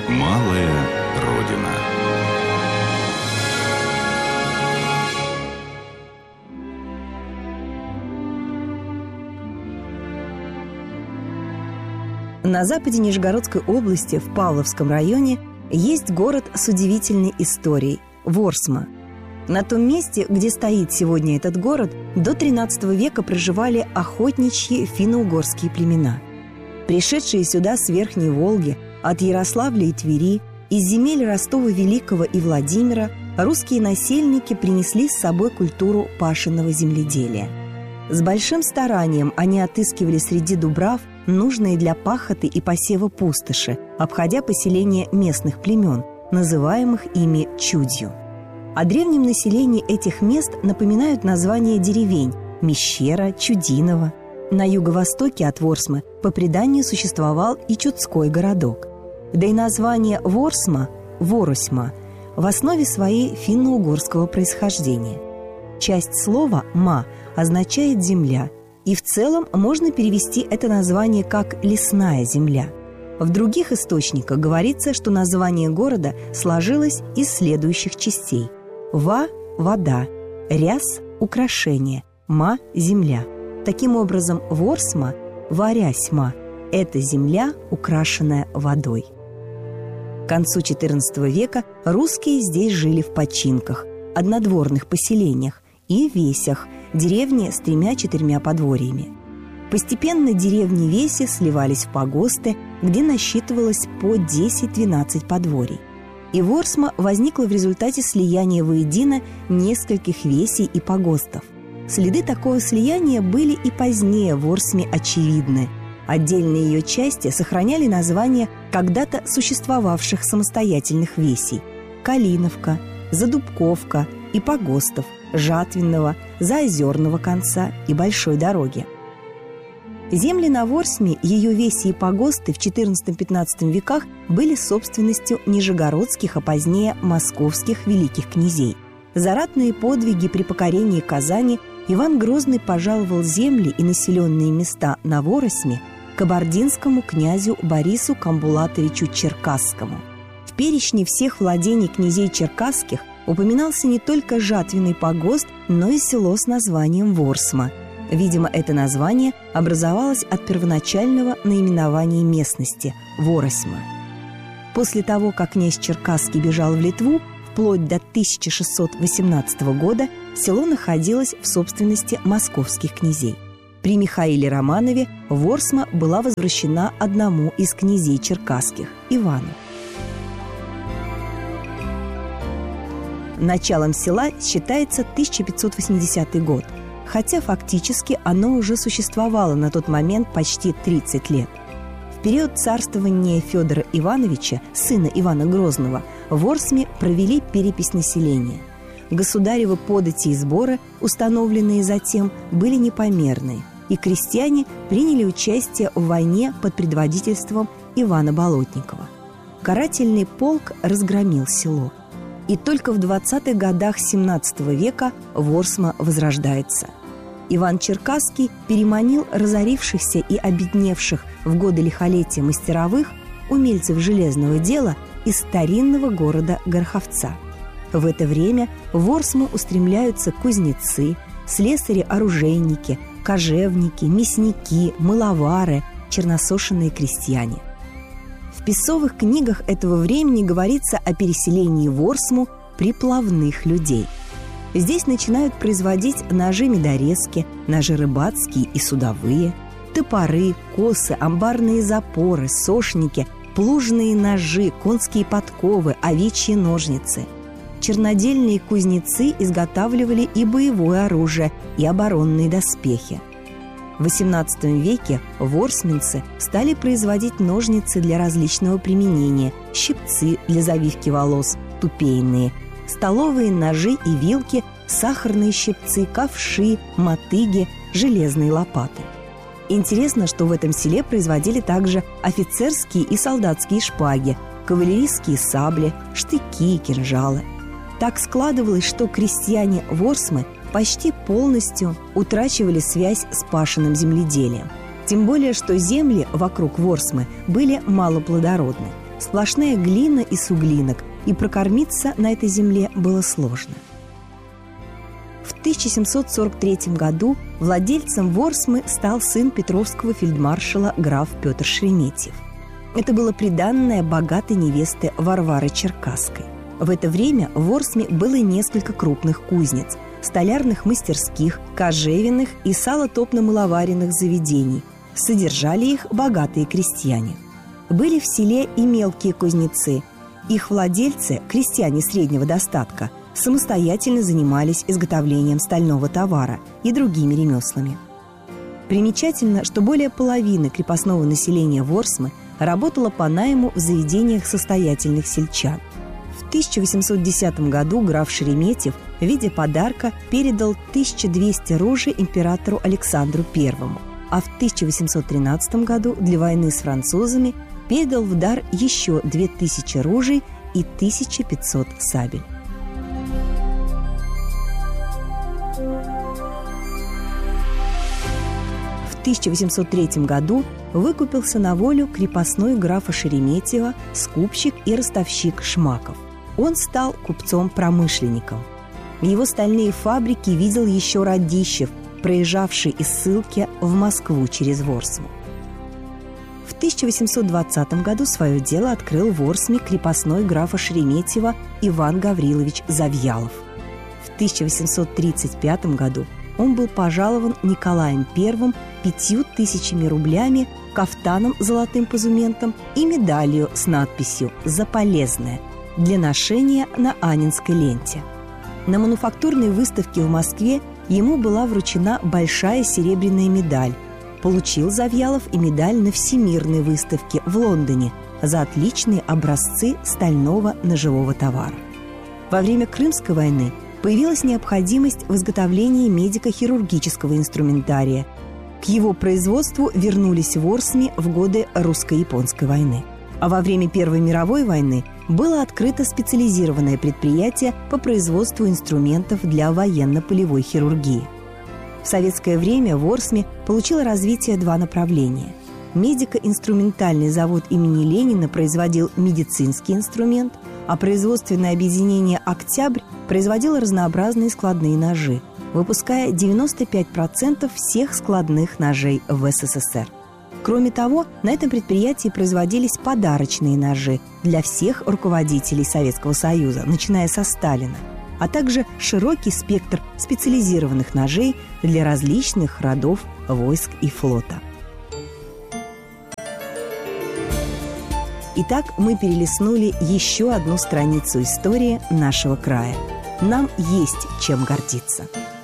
Малая Родина. На западе Нижегородской области, в Павловском районе, есть город с удивительной историей – Ворсма. На том месте, где стоит сегодня этот город, до XIII века проживали охотничьи финно-угорские племена. Пришедшие сюда с Верхней Волги, от Ярославля и Твери, из земель Ростова Великого и Владимира, русские насельники принесли с собой культуру пашенного земледелия. С большим старанием они отыскивали среди дубрав нужные для пахоты и посева пустоши, обходя поселения местных племен, называемых ими чудью. О древнем населении этих мест напоминают названия деревень – Мещера, Чудиново. На юго-востоке от Ворсмы по преданию существовал и чудской городок. Да и название Ворсма – Воросьма – в основе своей финно-угорского происхождения. Часть слова «ма» означает «земля», и в целом можно перевести это название как «лесная земля». В других источниках говорится, что название города сложилось из следующих частей: «ва» – вода, «ряс» – украшение, «ма» – земля. Таким образом, Ворсма, Варясьма – это земля, украшенная водой. К концу XIV века русские здесь жили в починках, однодворных поселениях и весях, деревни с 3-4 подворьями. Постепенно деревни-веси сливались в погосты, где насчитывалось по 10-12 подворий. И Ворсма возникла в результате слияния воедино нескольких весей и погостов. Следы такого слияния были и позднее в Ворсме очевидны. Отдельные ее части сохраняли названия когда-то существовавших самостоятельных весей – Калиновка, Задубковка и погостов Жатвенного, Заозерного конца и Большой дороги. Земли на Ворсме, ее веси и погосты в XIV-XV веках были собственностью нижегородских, а позднее московских великих князей. За ратные подвиги при покорении Казани Иван Грозный пожаловал земли и населенные места на Воросьме кабардинскому князю Борису Камбулатовичу Черкасскому. В перечне всех владений князей черкасских упоминался не только Жатвенный погост, но и село с названием Ворсма. Видимо, это название образовалось от первоначального наименования местности – Воросьма. После того, как князь Черкасский бежал в Литву, вплоть до 1618 года село находилось в собственности московских князей. При Михаиле Романове Ворсма была возвращена одному из князей черкасских – Ивану. Началом села считается 1580 год, хотя фактически оно уже существовало на тот момент почти 30 лет. В период царствования Федора Ивановича, сына Ивана Грозного, в Ворсме провели перепись населения. Государевы подати и сборы, установленные затем, были непомерные, и крестьяне приняли участие в войне под предводительством Ивана Болотникова. Карательный полк разгромил село. И только в 20-х годах XVII века Ворсма возрождается. Иван Черкасский переманил разорившихся и обедневших в годы лихолетия мастеровых, умельцев железного дела, из старинного города Гороховца. В это время в Ворсму устремляются кузнецы, слесари-оружейники, кожевники, мясники, мыловары, черносошенные крестьяне. В писовых книгах этого времени говорится о переселении в Ворсму приплавных людей. Здесь начинают производить ножи-медорезки, ножи рыбацкие и судовые, топоры, косы, амбарные запоры, сошники, плужные ножи, конские подковы, овечьи ножницы. Чернодельные кузнецы изготавливали и боевое оружие, и оборонные доспехи. В XVIII веке ворсменцы стали производить ножницы для различного применения, щипцы для завивки волос, тупейные, столовые ножи и вилки, сахарные щипцы, ковши, мотыги, железные лопаты. Интересно, что в этом селе производили также офицерские и солдатские шпаги, кавалерийские сабли, штыки и кинжалы. Так складывалось, что крестьяне Ворсмы почти полностью утрачивали связь с пашенным земледелием. Тем более, что земли вокруг Ворсмы были малоплодородны. сплошная глина и суглинок, и прокормиться на этой земле было сложно. В 1743 году владельцем Ворсмы стал сын петровского фельдмаршала граф Петр Шереметьев. Это было приданное богатой невесты Варвары Черкасской. В это время в Ворсме было несколько крупных кузнец, столярных мастерских, кожевенных и салотопно-мыловаренных заведений. Содержали их богатые крестьяне. Были в селе и мелкие кузнецы. Их владельцы, крестьяне среднего достатка, самостоятельно занимались изготовлением стального товара и другими ремеслами. Примечательно, что более половины крепостного населения Ворсмы работало по найму в заведениях состоятельных сельчан. В 1810 году граф Шереметьев в виде подарка передал 1200 ружей императору Александру I, а в 1813 году для войны с французами передал в дар еще 2000 ружей и 1500 сабель. В 1803 году выкупился на волю крепостной графа Шереметьева скупщик и ростовщик Шмаков. Он стал купцом-промышленником. Его стальные фабрики видел еще Радищев, проезжавший из ссылки в Москву через Ворсму. В 1820 году свое дело открыл в Ворсме крепостной графа Шереметьева Иван Гаврилович Завьялов. В 1835 году он был пожалован Николаем I 5000 рублями, кафтаном с золотым позументом и медалью с надписью «За полезное» для ношения на Аннинской ленте. На мануфактурной выставке в Москве ему была вручена большая серебряная медаль. Получил Завьялов и медаль на Всемирной выставке в Лондоне за отличные образцы стального ножевого товара. Во время Крымской войны появилась необходимость в изготовлении медико-хирургического инструментария. К его производству вернулись в Ворсме в годы русско-японской войны. А во время Первой мировой войны было открыто специализированное предприятие по производству инструментов для военно-полевой хирургии. В советское время в Ворсме получило развитие два направления. Медико-инструментальный завод имени Ленина производил медицинский инструмент, а производственное объединение «Октябрь» производило разнообразные складные ножи, выпуская 95% всех складных ножей в СССР. Кроме того, на этом предприятии производились подарочные ножи для всех руководителей Советского Союза, начиная со Сталина, а также широкий спектр специализированных ножей для различных родов войск и флота. Итак, мы перелистнули еще одну страницу истории нашего края. Нам есть чем гордиться.